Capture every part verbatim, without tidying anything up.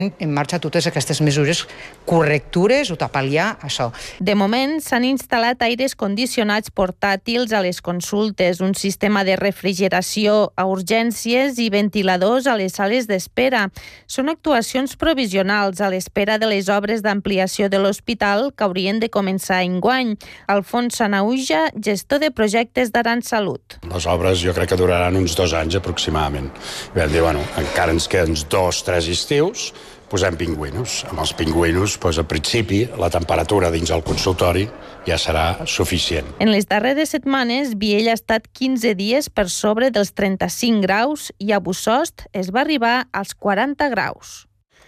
en marxa totes aquestes mesures correctures o a pal·liar això. De moment s'han instal·lat aires condicionats portàtils a les consultes, un sistema de refrigeració a urgències i ventiladors a les sales d'espera. Són actuacions provisionals a l'espera de les obres d'ampliació de l'hospital que haurien de començar enguany. Alfons Sanauja, gestor de projectes d'Aran Salut. Les obres jo crec que duraran uns dos anys aproximadament. Vam dir, bueno, encara ens queden dos, tres estius, posem pingüinos. Amb els pingüinos, doncs, al principi, la temperatura dins el consultori ja serà suficient. En les darreres setmanes, Viella ha estat quinze dies per sobre dels trenta-cinc graus i a Bussost es va arribar als quaranta graus.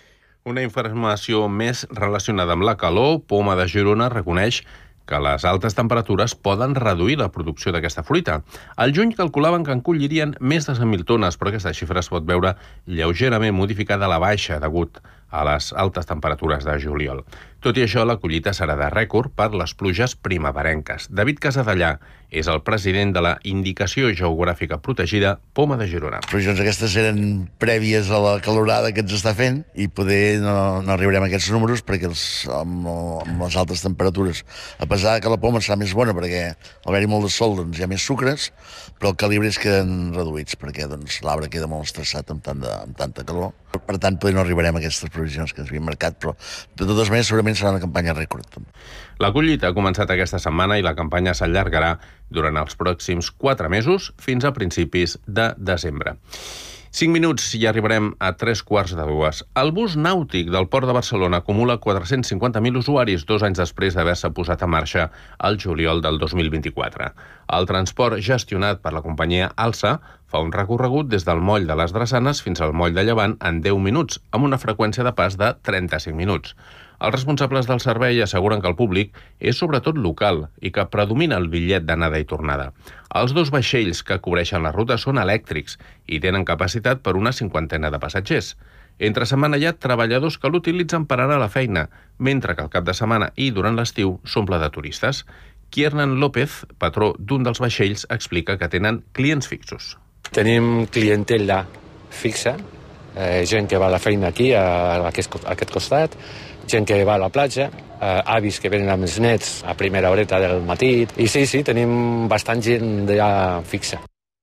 Una informació més relacionada amb la calor, Poma de Girona reconeix que les altes temperatures poden reduir la producció d'aquesta fruita. Al juny calculaven que en collirien més de cent mil tones, però aquesta xifra es pot veure lleugerament modificada a la baixa degut a les altes temperatures de juliol. Tot i això, la collita serà de rècord per les pluges primeverenques. David Casadellà és el president de la Indicació Geogràfica Protegida Poma de Girona. Les previsions aquestes eren prèvies a la calorada que ens està fent i poder no, no arribarem a aquests números perquè els, amb, amb les altes temperatures, a pesar que la poma serà més bona perquè al haver-hi molt de sol doncs, hi ha més sucres, però els calibres queden reduïts perquè doncs, l'arbre queda molt estressat amb, tant de, amb tanta calor. Per tant, poder no arribarem a aquestes previsions que ens havien marcat, però de totes maneres segurament serà una campanya rècord. La collita ha començat aquesta setmana i la campanya s'allargarà durant els pròxims quatre mesos fins a principis de desembre. Cinc minuts i arribarem a tres quarts de dues. El bus nàutic del Port de Barcelona acumula quatre-cents cinquanta mil usuaris dos anys després d'haver-se posat en marxa el juliol del dos mil vint-i-quatre. El transport gestionat per la companyia Alsa fa un recorregut des del moll de les Drassanes fins al moll de Llevant en deu minuts, amb una freqüència de pas de trenta-cinc minuts. Els responsables del servei asseguren que el públic és sobretot local i que predomina el bitllet d'anada i tornada. Els dos vaixells que cobreixen la ruta són elèctrics i tenen capacitat per una cinquantena de passatgers. Entre setmana hi ha treballadors que l'utilitzen per anar a la feina, mentre que el cap de setmana i durant l'estiu s'omple de turistes. Kiernan López, patró d'un dels vaixells, explica que tenen clients fixos. Tenim clientela fixa, eh, gent que va a la feina aquí, a aquest, a aquest costat, gent que va a la platja, eh, avis que venen amb els nets a primera horeta del matí. I sí, sí, tenim bastant gent ja fixa.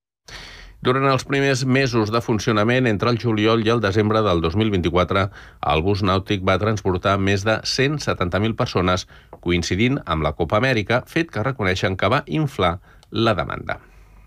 Durant els primers mesos de funcionament, entre el juliol i el desembre del dos mil vint-i-quatre, el bus nàutic va transportar més de cent setanta mil persones, coincidint amb la Copa Amèrica, fet que reconeixen que va inflar la demanda.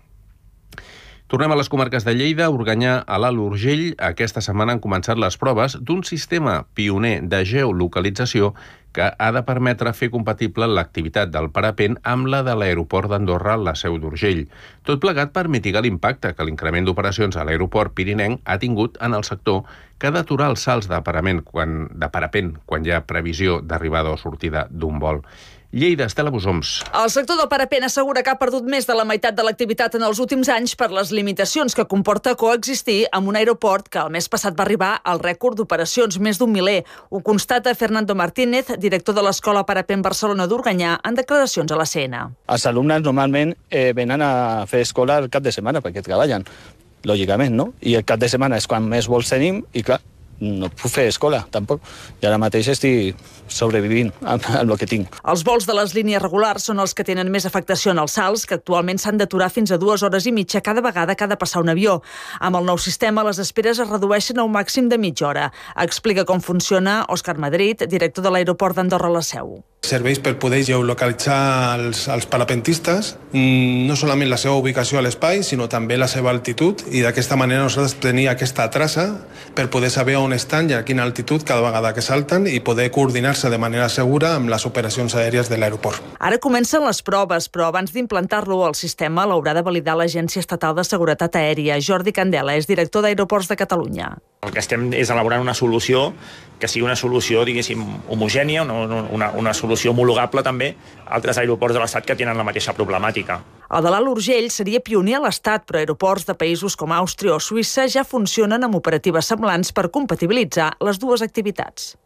Tornem a les comarques de Lleida, Organyà, a l'Alt Urgell. Aquesta setmana han començat les proves d'un sistema pioner de geolocalització que ha de permetre fer compatible l'activitat del parapent amb la de l'aeroport d'Andorra, la Seu d'Urgell. Tot plegat per mitigar l'impacte que l'increment d'operacions a l'aeroport pirinenc ha tingut en el sector, que ha d'aturar els salts de parapent quan, de parapent quan hi ha previsió d'arribada o sortida d'un vol. Lleida, Estela Bosoms. El sector del parapent assegura que ha perdut més de la meitat de l'activitat en els últims anys per les limitacions que comporta coexistir amb un aeroport que el mes passat va arribar al rècord d'operacions, més d'un miler. Ho constata Fernando Martínez, director de l'Escola Parapent Barcelona d'Organyà, en declaracions a la C N. Els alumnes normalment eh, venen a fer escola el cap de setmana perquè treballen, lògicament, no? I el cap de setmana és quan més vols tenim i, clar, no puc fer escola, tampoc. I ara mateix estic sobrevivint amb, amb el que tinc. Els vols de les línies regulars són els que tenen més afectació en els salts, que actualment s'han d'aturar fins a dues hores i mitja cada vegada que ha de passar un avió. Amb el nou sistema, les esperes es redueixen a un màxim de mitja hora. Explica com funciona Òscar Madrid, director de l'aeroport d'Andorra la Seu. Serveix per poder geolocalitzar els, els parapentistes, no solament la seva ubicació a l'espai, sinó també la seva altitud, i d'aquesta manera nosaltres tenim aquesta traça per poder saber on estan i a quina altitud cada vegada que salten i poder coordinar-se de manera segura amb les operacions aèries de l'aeroport. Ara comencen les proves, però abans d'implantar-lo al sistema l'haurà de validar l'Agència Estatal de Seguretat Aèria. Jordi Candela és director d'Aeroports de Catalunya. El que estem és elaborant una solució que sigui una solució, diguéssim, homogènia, una, una, una solució homologable també a altres aeroports de l'Estat que tenen la mateixa problemàtica. El de l'Alt Urgell seria pioner a l'Estat, però aeroports de països com Àustria o Suïssa ja funcionen amb operatives semblants per compatibilitzar les dues activitats.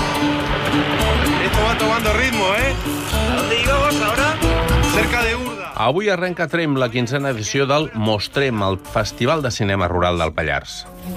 Esto va tomando ritmo, ¿eh? ¿A dónde íbamos ahora? Cerca de Urda. Avui arrenca a Tremp la quinzena edició del Mostrem, el Festival de Cinema Rural del Pallars.